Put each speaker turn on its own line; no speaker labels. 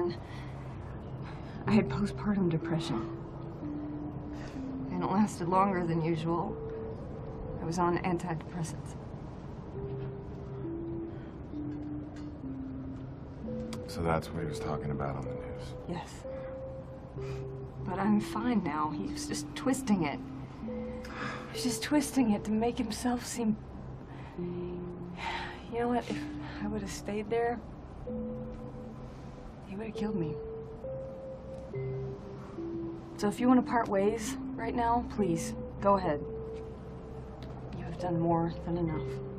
on. I had postpartum depression. And it lasted longer than usual. I was on antidepressants.
So that's what he was talking about on the news.
Yes. But I'm fine now. He was just twisting it. He was just twisting it to make himself seem... You know what? If I would have stayed there, he would have killed me. So if you want to part ways right now, please, go ahead. You have done more than enough.